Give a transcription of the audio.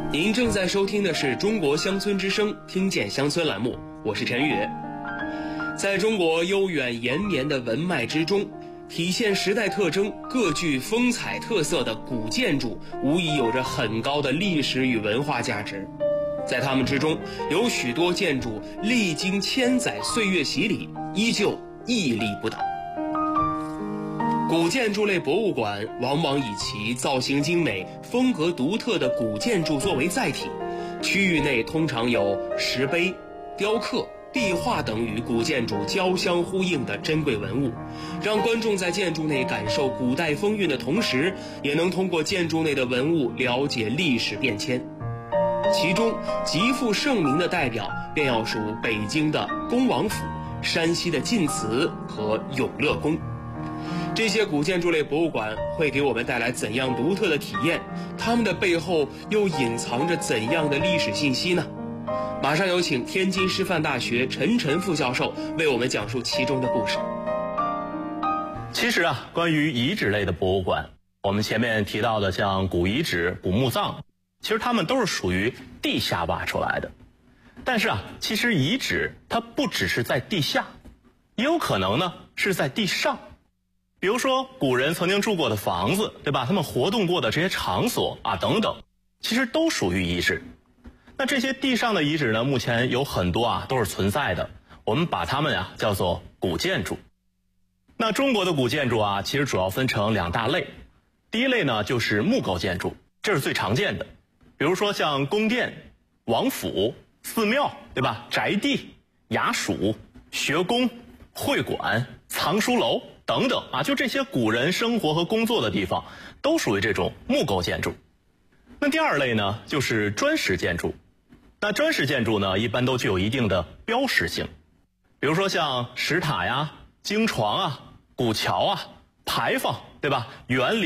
您正在收听的是中国乡村之声听见乡村栏目，我是陈宇。在中国悠远延绵的文脉之中，体现时代特征、各具风采特色的古建筑无疑有着很高的历史与文化价值。在它们之中，有许多建筑历经千载岁月洗礼，依旧屹立不倒。古建筑类博物馆往往以其造型精美、风格独特的古建筑作为载体，区域内通常有石碑、雕刻、壁画等与古建筑交相呼应的珍贵文物，让观众在建筑内感受古代风韵的同时，也能通过建筑内的文物了解历史变迁。其中极负盛名的代表便要数北京的恭王府、山西的晋祠和永乐宫。这些古建筑类博物馆会给我们带来怎样独特的体验？它们的背后又隐藏着怎样的历史信息呢？马上有请天津师范大学陈晨副教授为我们讲述其中的故事。 其实关于遗址类的博物馆，我们前面提到的像古遗址、古墓葬，其实它们都是属于地下挖出来的。但是其实遗址它不只是在地下，也有可能呢是在地上。比如说古人曾经住过的房子，对吧？他们活动过的这些场所等等，其实都属于遗址。那这些地上的遗址呢，目前有很多都是存在的，我们把它们叫做古建筑。那中国的古建筑其实主要分成两大类。第一类呢就是木构建筑，这是最常见的，比如说像宫殿、王府、寺庙，对吧？宅地、衙署、学宫、会馆、藏书楼等等就这些古人生活和工作的地方，都属于这种木构建筑。那第二类呢就是砖石建筑。那砖石建筑呢一般都具有一定的标识性，比如说像石塔呀、经床古桥牌坊，对吧？园林